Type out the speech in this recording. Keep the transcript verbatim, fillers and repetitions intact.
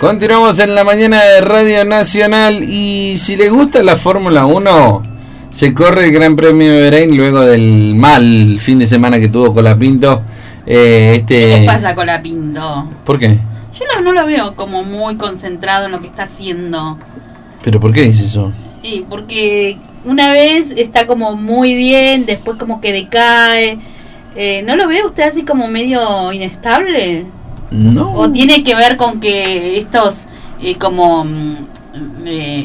Continuamos en la mañana de Radio Nacional y si les gusta la Fórmula uno, se corre el Gran Premio de Bahrein luego del mal fin de semana que tuvo Colapinto. Eh, este... ¿Qué le pasa a Colapinto? ¿Por qué? Yo no, no lo veo como muy concentrado en lo que está haciendo. ¿Pero por qué dice eso? Sí, porque una vez está como muy bien, después como que decae. Eh, ¿No lo ve usted así como medio inestable? No. ¿O tiene que ver con que estos eh, como eh,